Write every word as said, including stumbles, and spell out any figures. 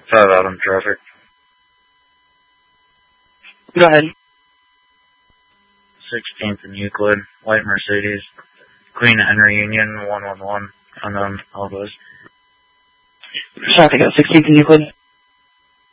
five out on traffic. Go ahead. sixteenth and Euclid, white Mercedes, Queen Henry Union, one one one, unknown, all those. Traffic at sixteenth and Euclid.